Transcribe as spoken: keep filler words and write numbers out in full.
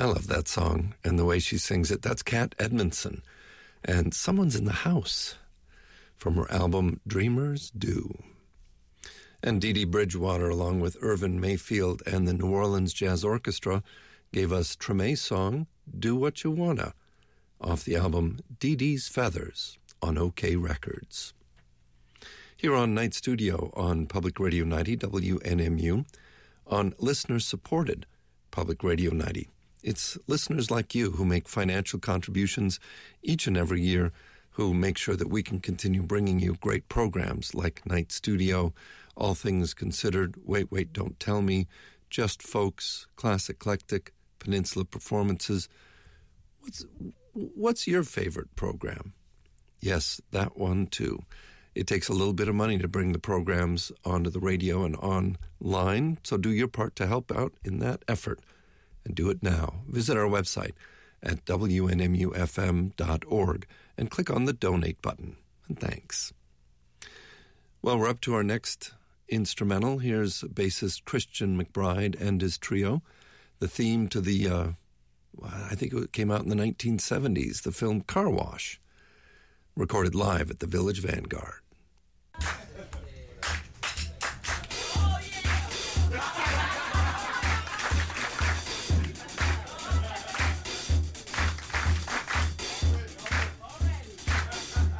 I love that song and the way she sings it. That's Kat Edmondson. And Someone's in the House from her album Dreamers Do. And Dee Dee Bridgewater, along with Irvin Mayfield and the New Orleans Jazz Orchestra, gave us Treme's song, Do What You Wanna, off the album Dee Dee's Feathers on OK Records. Here on Night Studio on Public Radio ninety W N M U, on listener-supported Public Radio ninety. It's listeners like you who make financial contributions each and every year, who make sure that we can continue bringing you great programs like Night Studio, All Things Considered, Wait, Wait, Don't Tell Me, Just Folks, Class Eclectic, Peninsula Performances. What's, what's your favorite program? Yes, that one too. It takes a little bit of money to bring the programs onto the radio and online, so do your part to help out in that effort. And do it now. Visit our website at W N M U F M dot org and click on the donate button. And thanks. Well, we're up to our next instrumental. Here's bassist Christian McBride and his trio. The theme to the, uh, I think it came out in the nineteen seventies, the film Car Wash, recorded live at the Village Vanguard.